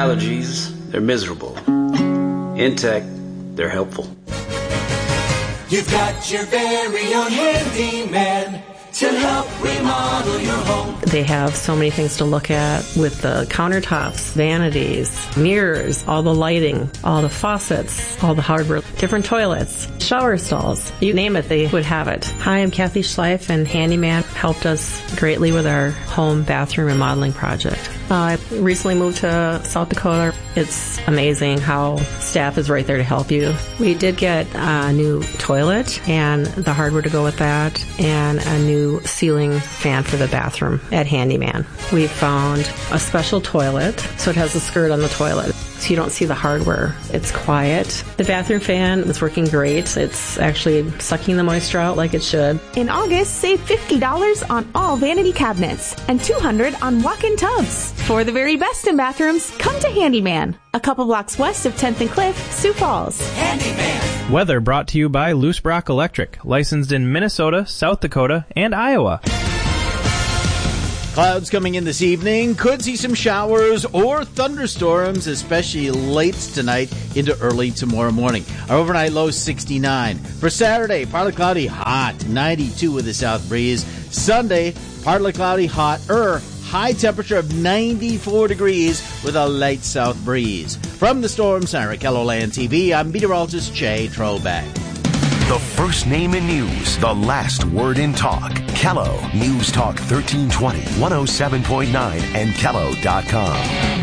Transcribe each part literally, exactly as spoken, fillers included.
allergies, they're miserable. In tech, they're helpful. You've got your very own handyman to help remodel your home. They have so many things to look at with the countertops, vanities, mirrors, all the lighting, all the faucets, all the hardware, different toilets, shower stalls. You name it, they would have it. Hi, I'm Kathy Schleif, and Handyman helped us greatly with our home bathroom remodeling project. Uh, I recently moved to South Dakota. It's amazing how staff is right there to help you. We did get a new toilet and the hardware to go with that, and a new ceiling fan for the bathroom at Handyman. We found a special toilet, so it has a skirt on the toilet, so you don't see the hardware. It's quiet. The bathroom fan is working great. It's actually sucking the moisture out like it should. In August, save fifty dollars on all vanity cabinets and two hundred dollars on walk-in tubs. For the very best in bathrooms, come to Handyman, a couple blocks west of tenth and Cliff, Sioux Falls. Handyman. Weather brought to you by Loose Brock Electric, licensed in Minnesota, South Dakota, and Iowa. Clouds coming in this evening. Could see some showers or thunderstorms, especially late tonight into early tomorrow morning. Our overnight low sixty-nine. For Saturday, partly cloudy, hot, ninety-two with a south breeze. Sunday, partly cloudy, hotter, high temperature of ninety-four degrees with a light south breeze. From the Storm Center at KELOLAND T V, I'm meteorologist Jay Trobeck. The first name in news, the last word in talk. Kello News Talk thirteen twenty, one oh seven point nine, and Kello dot com.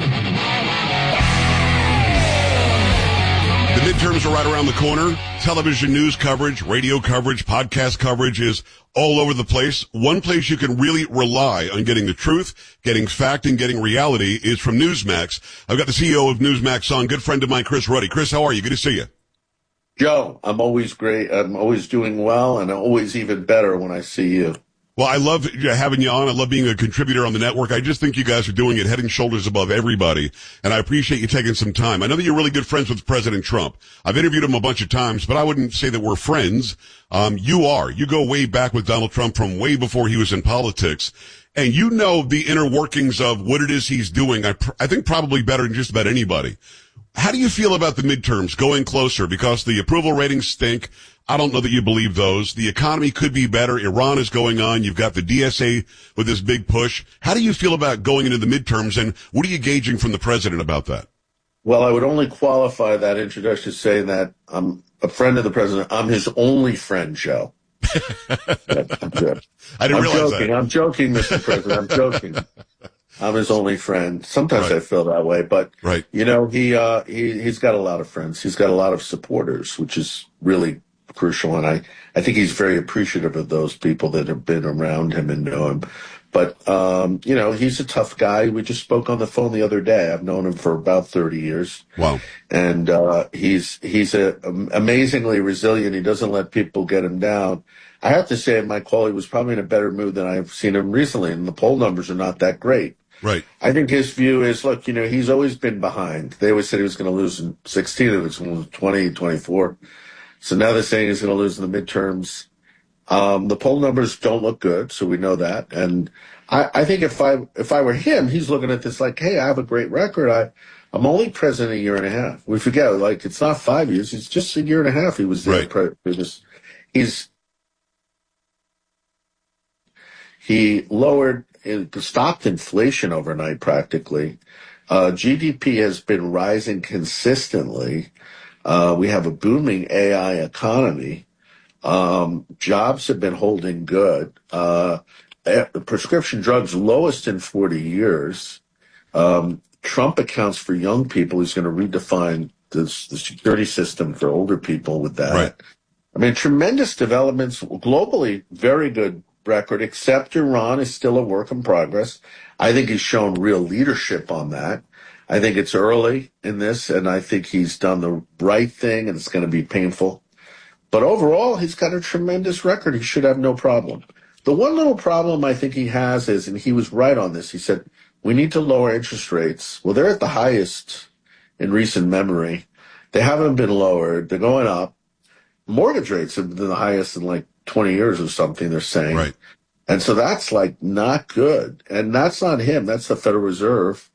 The midterms are right around the corner. Television news coverage, radio coverage, podcast coverage is all over the place. One place you can really rely on getting the truth, getting fact, and getting reality is from Newsmax. I've got the C E O of Newsmax on, good friend of mine, Chris Ruddy. Chris, how are you? Good to see you. Joe, I'm always great. I'm always doing well, and always even better when I see you. Well, I love having you on. I love being a contributor on the network. I just think you guys are doing it head and shoulders above everybody, and I appreciate you taking some time. I know that you're really good friends with President Trump. I've interviewed him a bunch of times, but I wouldn't say that we're friends. Um, you are. You go way back with Donald Trump from way before he was in politics, and you know the inner workings of what it is he's doing, I, pr- I think probably better than just about anybody. How do you feel about the midterms going closer? Because the approval ratings stink. I don't know that you believe those. The economy could be better. Iran is going on. You've got the D S A with this big push. How do you feel about going into the midterms, and what are you gauging from the president about that? Well, I would only qualify that introduction saying that I'm a friend of the president. I'm his only friend, Joe. I'm good. I didn't I'm realize joking. that. I'm joking, Mister President. I'm joking. I'm his only friend. Sometimes Right. I feel that way, but Right. you know, he uh, he he's got a lot of friends. He's got a lot of supporters, which is really crucial. And I I think he's very appreciative of those people that have been around him and know him. But um, you know, he's a tough guy. We just spoke on the phone the other day. I've known him for about thirty years. Wow. And uh, he's he's a, um, amazingly resilient. He doesn't let people get him down. I have to say, in my call, he was probably in a better mood than I've seen him recently, and the poll numbers are not that great. Right. I think his view is, look, you know, he's always been behind. They always said he was going to lose in sixteen, it was going to lose twenty, twenty-four. So now they're saying he's going to lose in the midterms. Um, the poll numbers don't look good, so we know that. And I, I think if I if I were him, he's looking at this like, hey, I have a great record. I, I'm only president a year and a half. We forget, like, it's not five years. It's just a year and a half he was there. Right. President. He's he lowered, stopped inflation overnight practically. Uh, G D P has been rising consistently. Uh, we have a booming A I economy. Um, jobs have been holding good. Uh, prescription drugs lowest in forty years. Um, Trump accounts for young people. He's going to redefine this, the security system for older people with that. Right. I mean, tremendous developments globally, very good record, except Iran is still a work in progress. I think he's shown real leadership on that. I think it's early in this, and I think he's done the right thing, and it's going to be painful. But overall, he's got a tremendous record. He should have no problem. The one little problem I think he has is, and he was right on this, he said, we need to lower interest rates. Well, they're at the highest in recent memory. They haven't been lowered. They're going up. Mortgage rates have been the highest in like twenty years or something, they're saying. Right. And so that's like not good. And that's not him. That's the Federal Reserve.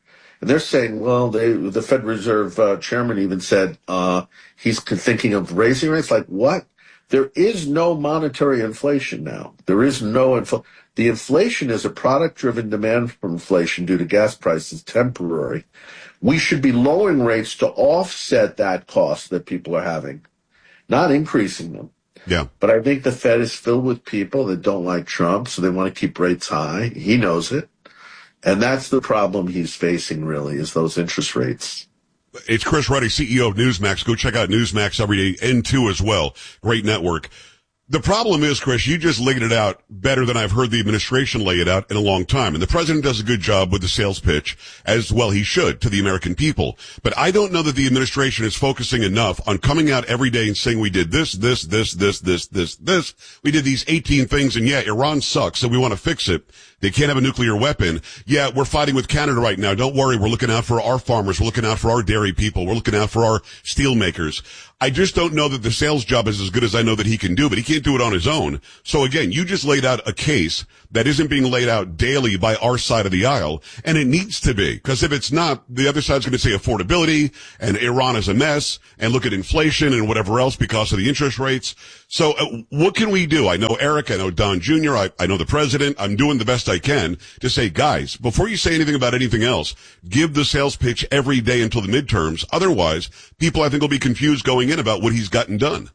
And they're saying, well, they, the Fed Reserve uh, chairman even said uh, he's thinking of raising rates. Like, what? There is no monetary inflation now. There is no inflation. The inflation is a product-driven demand for inflation due to gas prices, temporary. We should be lowering rates to offset that cost that people are having, not increasing them. Yeah. But I think the Fed is filled with people that don't like Trump, so they want to keep rates high. He knows it. And that's the problem he's facing, really, is those interest rates. It's Chris Ruddy, C E O of Newsmax. Go check out Newsmax every day, N two as well. Great network. The problem is, Chris, you just laid it out better than I've heard the administration lay it out in a long time. And the president does a good job with the sales pitch, as well he should, to the American people. But I don't know that the administration is focusing enough on coming out every day and saying we did this, this, this, this, this, this, this. We did these eighteen things, and yeah, Iran sucks, so we want to fix it. They can't have a nuclear weapon. Yeah, we're fighting with Canada right now. Don't worry, we're looking out for our farmers. We're looking out for our dairy people. We're looking out for our steel makers. I just don't know that the sales job is as good as I know that he can do, but he can't do it on his own. So again, you just laid out a case that isn't being laid out daily by our side of the aisle, and it needs to be, because if it's not, the other side's going to say affordability, and Iran is a mess, and look at inflation and whatever else because of the interest rates. So uh, what can we do? I know Eric, I know Don Junior, I, I know the president. I'm doing the best I can to say, guys, before you say anything about anything else, give the sales pitch every day until the midterms. Otherwise, people, I think, will be confused going in about what he's gotten done.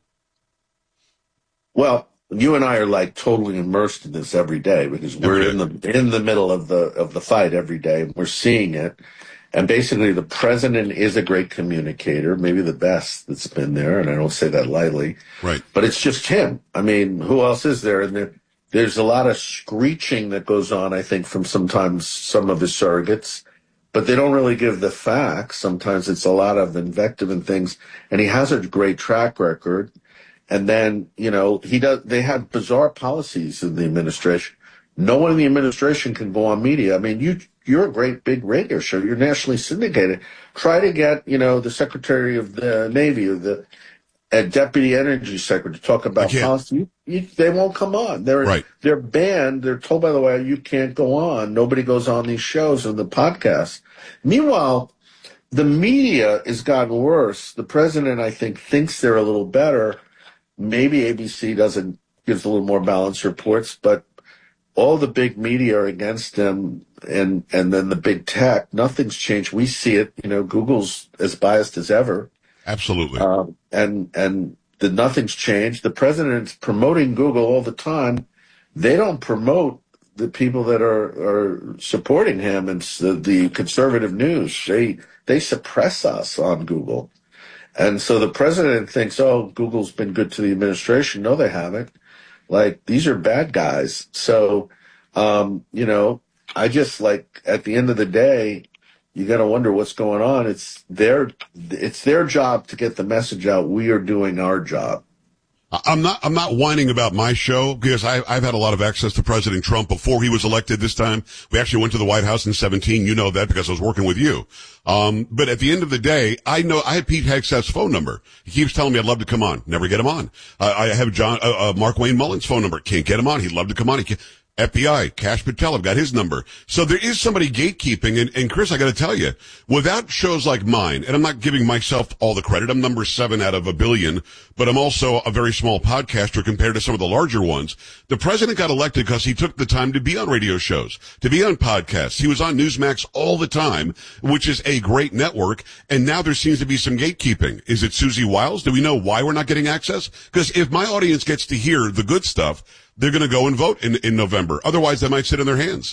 Well, you and I are like totally immersed in this every day because we're Every in the in the middle of the of the fight every day. We're seeing it. And basically, the president is a great communicator, maybe the best that's been there, and I don't say that lightly. Right. But it's just him. I mean, who else is there? And there, there's a lot of screeching that goes on, I think, from sometimes some of his surrogates, but they don't really give the facts. Sometimes it's a lot of invective and things, and he has a great track record. And then, you know, he does. They have bizarre policies in the administration. No one in the administration can go on media. I mean, you, you're a great big radio show. You're nationally syndicated. Try to get, you know, the Secretary of the Navy or the uh, Deputy Energy Secretary to talk about policy. You, you, they won't come on. They're right. They're banned. They're told, by the way, you can't go on. Nobody goes on these shows and the podcasts. Meanwhile, the media has gotten worse. The president, I think, thinks they're a little better. Maybe A B C doesn't gives a little more balanced reports, but all the big media are against him, and and then the big tech. Nothing's changed. We see it. You know, Google's as biased as ever. Absolutely. Um, and and the nothing's changed. The president's promoting Google all the time. They don't promote the people that are are supporting him and the, the conservative news. They they suppress us on Google. And so the president thinks, oh, Google's been good to the administration. No, they haven't. Like, these are bad guys. So, um, you know, I just, like, at the end of the day, you got to wonder what's going on. It's their, it's their job to get the message out. We are doing our job. I'm not, I'm not whining about my show because I, I've had a lot of access to President Trump before he was elected this time. We actually went to the White House in seventeen. You know that because I was working with you. Um, but at the end of the day, I know I have Pete Hegseth's phone number. He keeps telling me I'd love to come on. Never get him on. Uh, I have John, uh, uh, Mark Wayne Mullen's phone number. Can't get him on. He'd love to come on. He can't. F B I, Kash Patel, I've got his number. So there is somebody gatekeeping, and, and Chris, I gotta tell you, without shows like mine, and I'm not giving myself all the credit, I'm number seven out of a billion, but I'm also a very small podcaster compared to some of the larger ones. The president got elected because he took the time to be on radio shows, to be on podcasts. He was on Newsmax all the time, which is a great network, and now there seems to be some gatekeeping. Is it Susie Wiles? Do we know why we're not getting access? Because if my audience gets to hear the good stuff, they're going to go and vote in, in November. Otherwise, they might sit in their hands.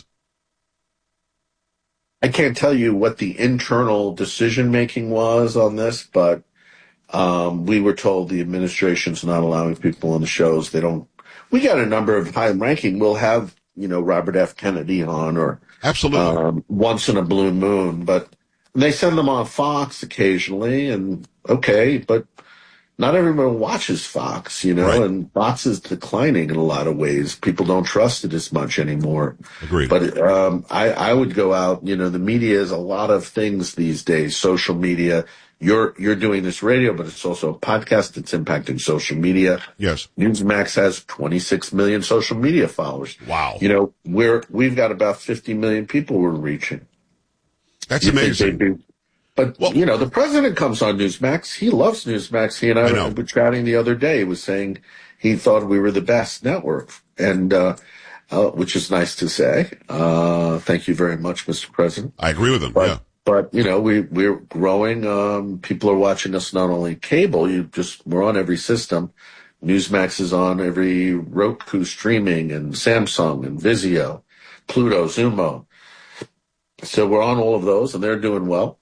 I can't tell you what the internal decision-making was on this, but um, we were told the administration's not allowing people on the shows. They don't. We got a number of high-ranking. We'll have, you know, Robert F. Kennedy on, or absolutely um, once in a blue moon. But they send them on Fox occasionally, and okay, but not everyone watches Fox, you know, right. And Fox is declining in a lot of ways. People don't trust it as much anymore. Agreed. But um, I, I would go out, you know, the media is a lot of things these days, social media. You're you're doing this radio, but it's also a podcast that's impacting social media. Yes. Newsmax has twenty-six million social media followers. Wow. You know, we're, we've got about fifty million people we're reaching. That's You'd think amazing. they'd be- But, Well- you know, the president comes on Newsmax. He loves Newsmax. He and I I, know. were chatting the other day. He was saying he thought we were the best network, and uh, uh, which is nice to say. Uh, thank you very much, Mister President. I agree with him. But, yeah. but you know, we, we're growing. Um, people are watching us not only cable, you just, we're on every system. Newsmax is on every Roku streaming and Samsung and Vizio, Pluto, Zumo. So we're on all of those, and they're doing well.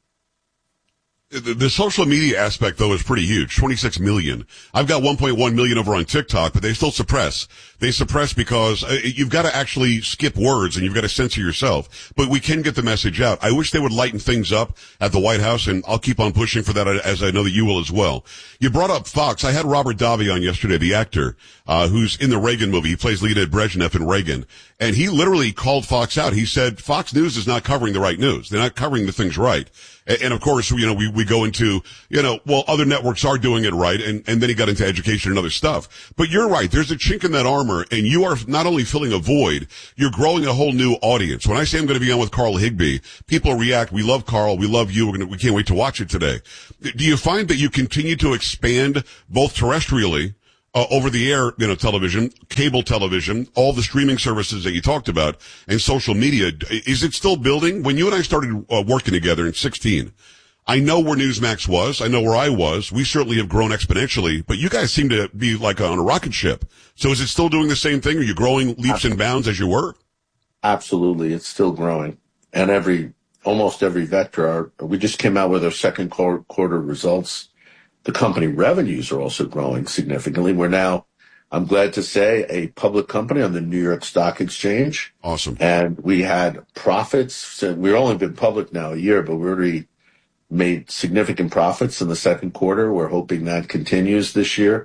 The, the social media aspect, though, is pretty huge. twenty-six million. I've got one point one million over on TikTok, but they still suppress. They suppress because uh, you've got to actually skip words and you've got to censor yourself. But we can get the message out. I wish they would lighten things up at the White House, and I'll keep on pushing for that, as I know that you will as well. You brought up Fox. I had Robert Davi on yesterday, the actor, uh, who's in the Reagan movie. He plays Leonid Brezhnev in Reagan. And he literally called Fox out. He said, Fox News is not covering the right news. They're not covering the things right. And of course, you know, we, we go into, you know, well, other networks are doing it right. And, and then he got into education and other stuff. But you're right. There's a chink in that armor, and you are not only filling a void, you're growing a whole new audience. When I say I'm going to be on with Carl Higbee, people react. We love Carl. We love you. We're gonna, we can't wait to watch it today. Do you find that you continue to expand both terrestrially, Uh, over the air, you know, television, cable television, all the streaming services that you talked about, and social media? Is it still building? When you and I started uh, working together in sixteen, I know where Newsmax was. I know where I was. We certainly have grown exponentially, but you guys seem to be like on a rocket ship. So is it still doing the same thing? Are you growing leaps and bounds as you were? Absolutely. It's still growing. And every, almost every vector, our, we just came out with our second quarter, quarter results. The company revenues are also growing significantly. We're now, I'm glad to say, a public company on the New York Stock Exchange. Awesome. And we had profits. So we've only been public now a year, but we already made significant profits in the second quarter. We're hoping that continues this year.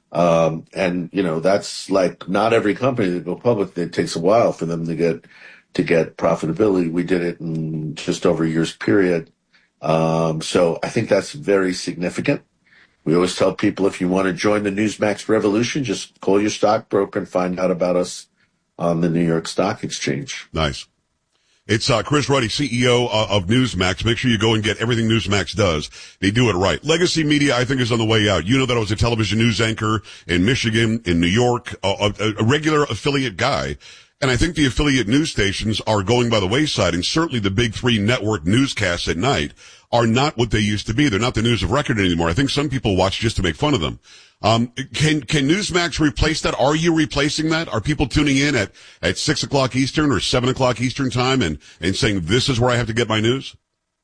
Um, and, you know, that's like not every company that go public, it takes a while for them to get, to get profitability. We did it in just over a year's period. Um, so I think that's very significant. We always tell people, if you want to join the Newsmax revolution, just call your stockbroker and find out about us on the New York Stock Exchange. Nice. It's uh, Chris Ruddy, C E O uh, of Newsmax. Make sure you go and get everything Newsmax does. They do it right. Legacy Media, I think, is on the way out. You know that I was a television news anchor in Michigan, in New York, a, a, a regular affiliate guy. And I think the affiliate news stations are going by the wayside, and certainly the big three network newscasts at night are not what they used to be. They're not the news of record anymore. I think some people watch just to make fun of them. Um, can, can Newsmax replace that? Are you replacing that? Are people tuning in at, at six o'clock Eastern or seven o'clock Eastern time and, and saying, this is where I have to get my news?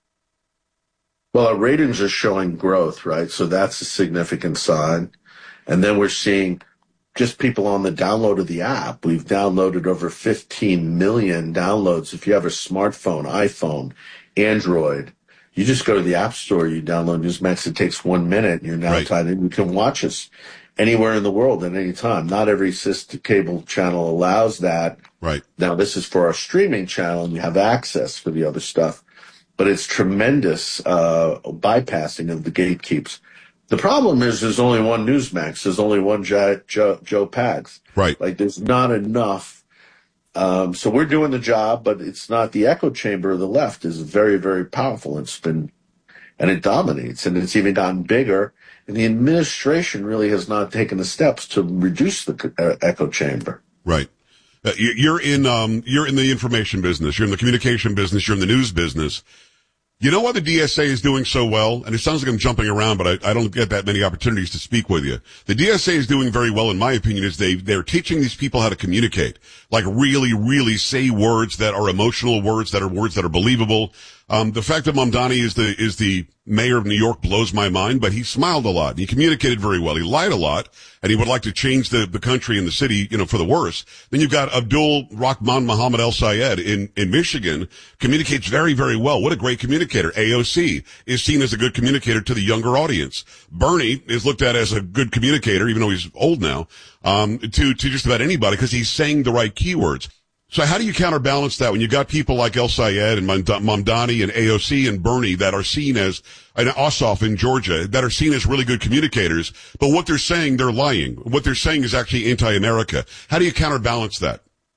Well, our ratings are showing growth, right? So that's a significant sign. And then we're seeing just people on the download of the app. We've downloaded over fifteen million downloads. If you have a smartphone, iPhone, Android, you just go to the App Store, you download Newsmax, it takes one minute, and you're now right. tied in. You can watch us anywhere in the world at any time. Not every sister cable channel allows that. Right. Now, this is for our streaming channel, and you have access for the other stuff. But it's tremendous uh bypassing of the gatekeeps. The problem is there's only one Newsmax. There's only one Joe, Joe, Joe Pags. Right. Like, there's not enough. Um, so we're doing the job, but it's not. The echo chamber of the left is very, very powerful. It's been, and it dominates, and it's even gotten bigger. And the administration really has not taken the steps to reduce the uh, echo chamber. Right. Uh, you're in, um, you're in the information business. You're in the communication business. You're in the news business. You know why the D S A is doing so well? And it sounds like I'm jumping around, but I, I don't get that many opportunities to speak with you. The D S A is doing very well, in my opinion, is they, they're teaching these people how to communicate. Like really, really say words that are emotional words, that are words that are believable. Um, the fact that Mamdani is the, is the mayor of New York blows my mind, but he smiled a lot. He communicated very well. He lied a lot, and he would like to change the, the country and the city, you know, for the worse. Then you've got Abdul Rahman Muhammad El Sayed in, in Michigan, communicates very, very well. What a great communicator. A O C is seen as a good communicator to the younger audience. Bernie is looked at as a good communicator, even though he's old now, um, to, to just about anybody, because he's saying the right keywords. So how do you counterbalance that when you got people like El Sayed and Mamdani and A O C and Bernie that are seen as, and Ossoff in Georgia, that are seen as really good communicators, but what they're saying, they're lying. What they're saying is actually anti-America. How do you counterbalance that?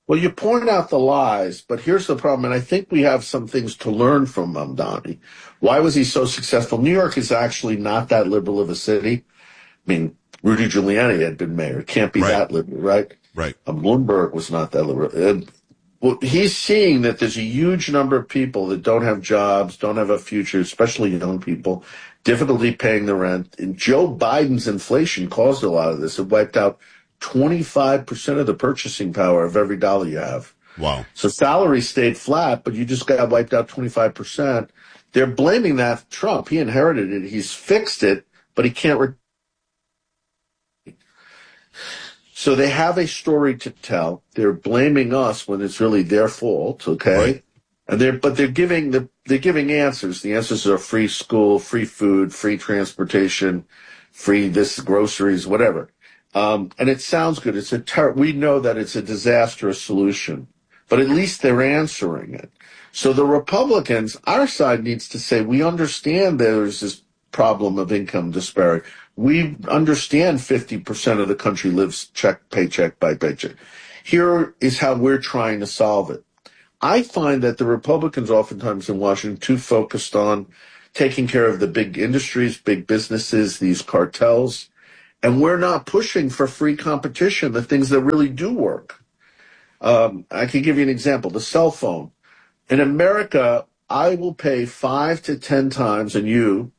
Well, you point out the lies, but here's the problem, and I think we have some things to learn from Mamdani. Why was he so successful? New York is actually not that liberal of a city. I mean, Rudy Giuliani had been mayor. It can't be Right. that liberal, right? Right. Um, Bloomberg was not that liberal. And, well, he's seeing that there's a huge number of people that don't have jobs, don't have a future, especially young people, difficulty paying the rent. And Joe Biden's inflation caused a lot of this. It wiped out twenty-five percent of the purchasing power of every dollar you have. Wow. So salaries stayed flat, but you just got wiped out twenty-five percent. They're blaming that for Trump. He inherited it. He's fixed it, but he can't. Re- so they have a story to tell. They're blaming us when it's really their fault, okay? Right. And they're, but they're giving the, they're giving answers. The answers are free school, free food, free transportation, free this, groceries, whatever. Um, and it sounds good. It's a ter- we know that it's a disastrous solution, but at least they're answering it. So the Republicans, our side needs to say, we understand there's this problem of income disparity. We understand fifty percent of the country lives check, paycheck by paycheck. Here is how we're trying to solve it. I find that the Republicans oftentimes in Washington too focused on taking care of the big industries, big businesses, these cartels. And we're not pushing for free competition, the things that really do work. Um, I can give you an example. The cell phone. In America, I will pay five to ten times, and you,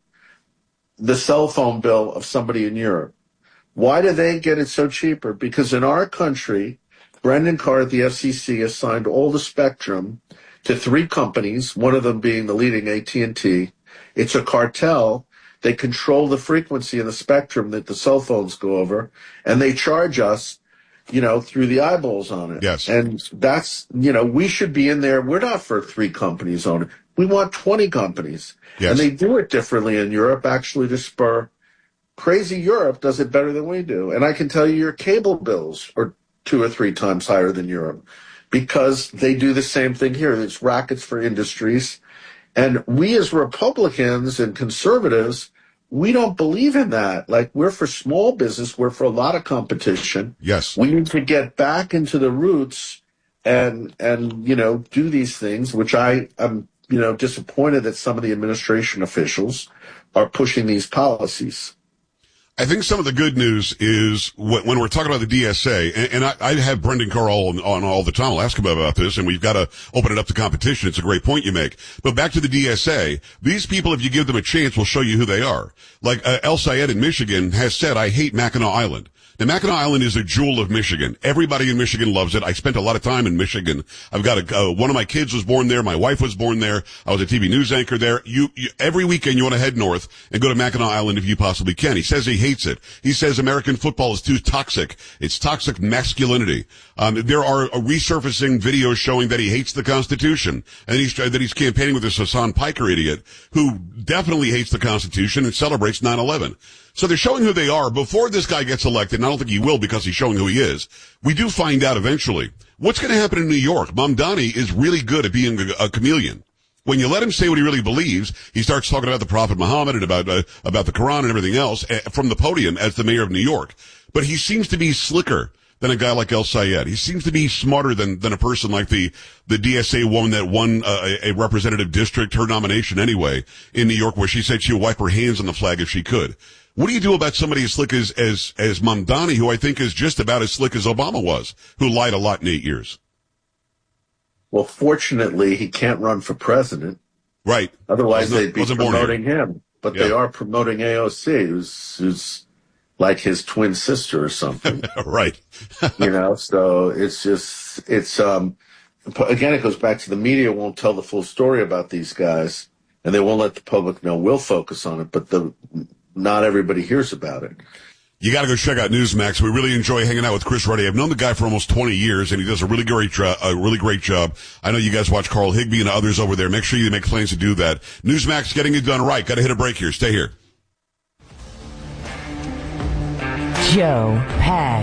the cell phone bill of somebody in Europe. Why do they get it so cheaper? Because in our country, Brendan Carr at the F C C assigned all the spectrum to three companies, one of them being the leading A T and T. It's a cartel. They control the frequency of the spectrum that the cell phones go over, and they charge us, you know, through the eyeballs on it. Yes. And that's, you know, we should be in there. We're not for three companies on it. We want twenty companies. Yes. And they do it differently in Europe, actually, to spur. Crazy Europe does it better than we do. And I can tell you your cable bills are two or three times higher than Europe because they do the same thing here. There's rackets for industries. And we as Republicans and conservatives, we don't believe in that. Like, we're for small business. We're for a lot of competition. Yes. We need to get back into the roots and, and, you know, do these things, which I am, you know, disappointed that some of the administration officials are pushing these policies. I think some of the good news is when, when we're talking about the D S A, and, and I, I have Brendan Carr on, on all the time. I'll ask him about this, and we've got to open it up to competition. It's a great point you make. But back to the D S A, these people, if you give them a chance, will show you who they are. Like uh, El Sayed in Michigan has said, I hate Mackinac Island. Now, Mackinac Island is a jewel of Michigan. Everybody in Michigan loves it. I spent a lot of time in Michigan. I've got a, uh, one of my kids was born there. My wife was born there. I was a T V news anchor there. You, you every weekend you want to head north and go to Mackinac Island if you possibly can. He says he hates it. He says American football is too toxic. It's toxic masculinity. Um, there are uh, resurfacing videos showing that he hates the Constitution and he's, uh, that he's campaigning with this Hassan Piker idiot who definitely hates the Constitution and celebrates nine eleven. So they're showing who they are before this guy gets elected, and I don't think he will because he's showing who he is. We do find out eventually. What's going to happen in New York? Mamdani is really good at being a, a chameleon. When you let him say what he really believes, he starts talking about the Prophet Muhammad and about uh, about the Quran and everything else uh, from the podium as the mayor of New York. But he seems to be slicker than a guy like El Sayed. He seems to be smarter than than a person like the the D S A woman that won uh, a, a representative district, her nomination anyway, in New York, where she said she would wipe her hands on the flag if she could. What do you do about somebody as slick as, as, as Mamdani, who I think is just about as slick as Obama was, who lied a lot in eight years? Well, fortunately, he can't run for president. Right. Otherwise, wasn't, they'd be promoting him. But yeah. They are promoting A O C, who's, who's like his twin sister or something. Right. You know, so it's just, it's, um, again, it goes back to the media won't tell the full story about these guys, and they won't let the public know. We'll focus on it, but the, not everybody hears about it. You got to go check out Newsmax. We really enjoy hanging out with Chris Ruddy. I've known the guy for almost twenty years, and he does a really great, jo- a really great job. I know you guys watch Carl Higbee and others over there. Make sure you make plans to do that. Newsmax getting it done right. Got to hit a break here. Stay here. Joe Pags.